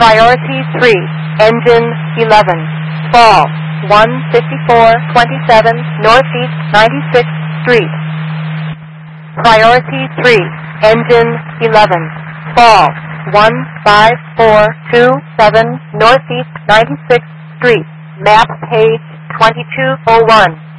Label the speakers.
Speaker 1: Priority 3, engine 11, fall 15427 Northeast 96th Street. Priority 3, engine 11, fall 15427 Northeast 96th Street, map page 2201.